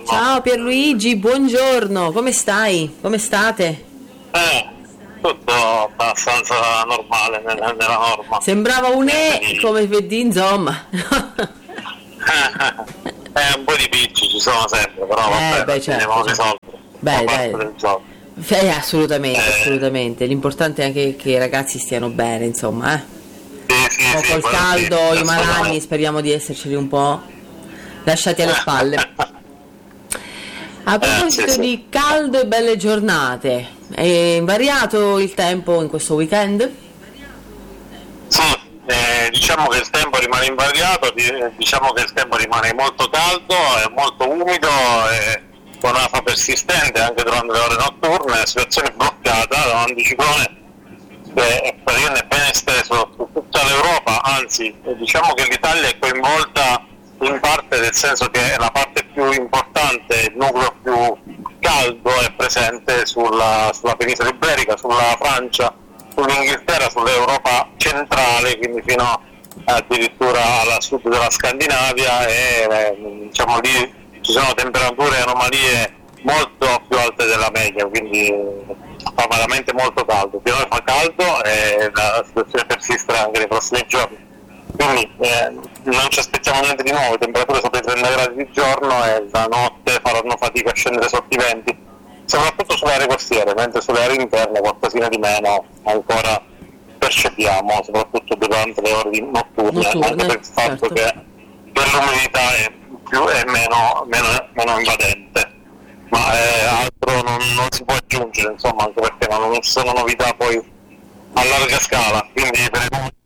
Ciao Pierluigi, buongiorno, come stai? Come state? Tutto abbastanza normale nella norma. Sembrava un come vedi, insomma. Un po' di picci ci sono sempre, però vabbè, certo, devono risolvere. Beh, dai. Assolutamente, assolutamente. L'importante è anche che i ragazzi stiano bene, insomma, Sì, col caldo, i malanni, speriamo di esserceli un po' lasciati alle spalle. A proposito di caldo e belle giornate, è invariato il tempo in questo weekend? Sì, diciamo che il tempo rimane invariato, diciamo che il tempo rimane molto caldo e molto umido e con afa persistente anche durante le ore notturne, situazione bloccata da un anticiclone che è praticamente ben esteso su tutta l'Europa, anzi diciamo che l'Italia è coinvolta in parte, nel senso che la parte più importante, il nucleo più caldo è presente sulla penisola iberica, sulla Francia, sull'Inghilterra, sull'Europa centrale, quindi fino addirittura al sud della Scandinavia e diciamo lì ci sono temperature e anomalie molto più alte della media, quindi fa veramente molto caldo. Qui noi fa caldo e la situazione persisterà anche nei prossimi giorni. Quindi non ci aspettiamo niente di nuovo, temperature sopra i 30 gradi di giorno e la notte faranno fatica a scendere sotto i 20, soprattutto sulle aree costiere, mentre sulle aree interne qualcosina di meno ancora percepiamo, soprattutto durante le ore notturne, anche per il fatto che l'umidità è meno invadente, ma altro non si può aggiungere, insomma, anche perché non ci sono novità poi a larga scala, quindi per il momento